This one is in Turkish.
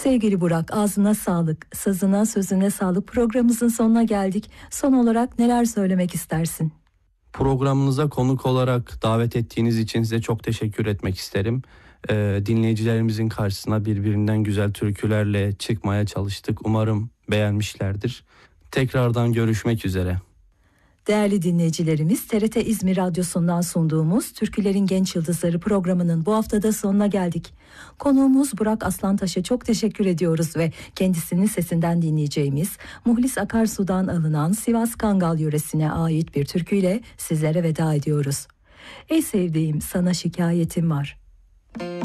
Sevgili Burak, ağzına sağlık, sazına sözüne sağlık. Programımızın sonuna geldik. Son olarak neler söylemek istersin? Programınıza konuk olarak davet ettiğiniz için size çok teşekkür etmek isterim. Dinleyicilerimizin karşısına birbirinden güzel türkülerle çıkmaya çalıştık. Umarım beğenmişlerdir. Tekrardan görüşmek üzere. Değerli dinleyicilerimiz, TRT İzmir Radyosu'ndan sunduğumuz Türkülerin Genç Yıldızları programının bu haftada sonuna geldik. Konuğumuz Burak Aslantaş'a çok teşekkür ediyoruz ve kendisinin sesinden dinleyeceğimiz Muhlis Akarsu'dan alınan Sivas Kangal yöresine ait bir türküyle sizlere veda ediyoruz. Ey sevdiğim, sana şikayetim var.